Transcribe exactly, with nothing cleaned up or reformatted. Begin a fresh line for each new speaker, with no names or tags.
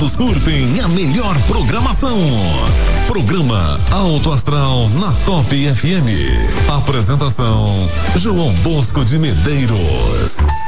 todos curtem a melhor programação. Programa Alto Astral na Top F M. Apresentação João Bosco de Medeiros.